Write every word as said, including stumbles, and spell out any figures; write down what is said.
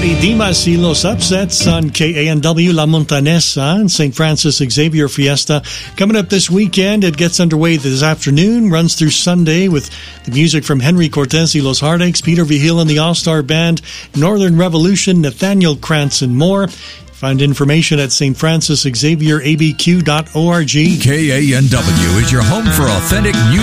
Patty Dimas y Los Upsets on K A N W La Montanesa and Saint Francis Xavier Fiesta. Coming up this weekend, it gets underway this afternoon, runs through Sunday with the music from Henry Cortez y Los Heartaches, Peter Vigil and the All-Star Band, Northern Revolution, Nathaniel Krantz, and more. Find information at S Francis Xavier A B Q dot org. K A N W is your home for authentic new